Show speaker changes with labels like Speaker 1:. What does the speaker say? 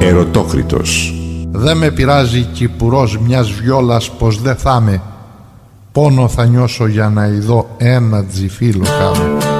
Speaker 1: Ερωτόκριτος.
Speaker 2: Δε με πειράζει κυπουρός μιας βιόλας πως δε θάμε. Πόνο θα νιώσω για να ειδώ ένα τζιφίλο κάμε.